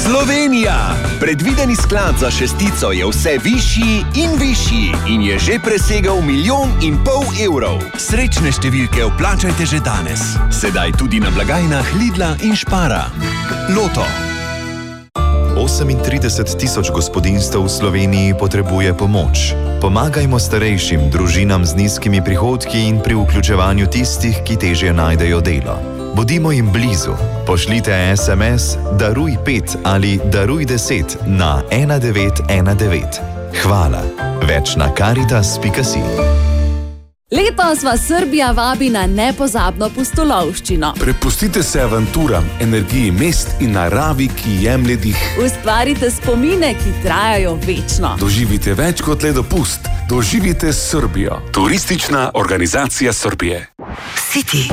Slovenija! Predvideni sklad za šestico je vse višji in višji in je že presegel 1,5 milijona evrov. Srečne številke vplačajte že danes. Sedaj tudi na blagajnah Lidla in Spara. Loto. 38 tisoč gospodinjstev v Sloveniji potrebuje pomoč. Pomagajmo starejšim, družinam z nizkimi prihodki in pri vključevanju tistih, ki težje najdejo delo. Bodimo jim blizu. Pošljite SMS Daruj 5 ali Daruj 10 na 1919. Hvala. Več na karitas.si. Letos vas Srbija vabi na nepozabno pustolovščino. Prepustite se avanturam, energiji mest in naravi, ki jemlje dih. Ustvarite spomine, ki trajajo večno. Doživite več kot le dopust. Doživite Srbijo. Turistična organizacija Srbije. City.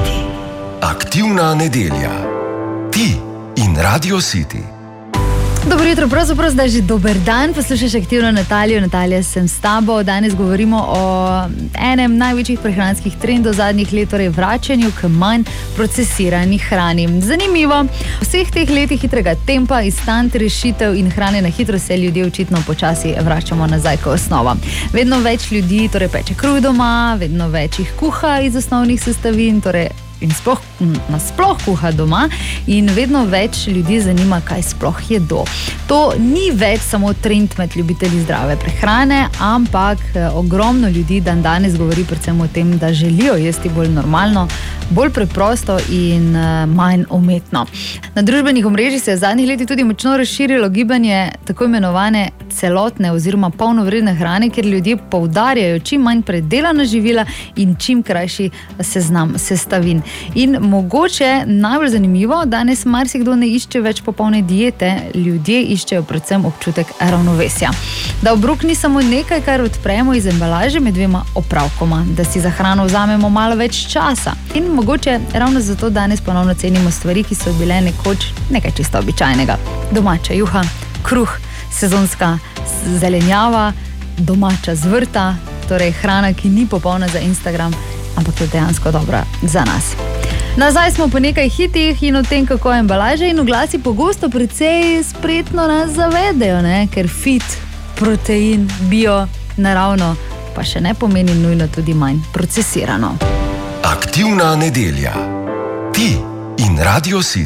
Aktivna nedelja. Ti in Radio City. Dobro jutro, pravzaprav zdaj že dober dan. Poslušaš Aktivno Natalijo. Natalija, sem s tabo. Danes govorimo o enem največjih prehranskih trendov zadnjih let, torej vračanju k manj procesirani hrani. Zanimivo, v vseh teh letih hitrega tempa, instant rešitev in hrane na hitro se ljudje očitno počasi vračamo nazaj k osnovam. Vedno več ljudi torej peče kruh doma, vedno več jih kuha iz osnovnih sestavin, torej in nasploh kuha doma, in vedno več ljudi zanima, kaj sploh jedo. To ni več samo trend med ljubitelji zdrave prehrane, ampak ogromno ljudi danes govori predvsem o tem, da želijo jesti bolj normalno, bolj preprosto in manj umetno. Na družbenih omrežjih se je v zadnjih letih tudi močno razširilo gibanje tako imenovane celotne oziroma polnovredne hrane, kjer ljudje poudarjajo čim manj predelana živila in čim krajši seznam sestavin. In mogoče najbolj zanimivo, danes marsikdo ne išče več popolne diete, ljudje iščejo predvsem občutek ravnovesja. Da obrok ni samo nekaj, kar odpremo iz embalaže med dvema opravkoma, da si za hrano vzamemo malo več časa. In mogoče ravno zato danes ponovno cenimo stvari, ki so bile nekoč nekaj čisto običajnega. Domača juha, kruh, sezonska zelenjava, domača z vrta, torej hrana, ki ni popolna za Instagram, ampak je dejansko dobra za nas. Nazaj smo po nekaj hitih in o tem, kako embalaže in oglasi pogosto precej spretno nas zavedejo, ker fit, protein, bio, naravno, pa še ne pomeni nujno tudi manj procesirano. Aktivna nedelja. Ti in Radio City.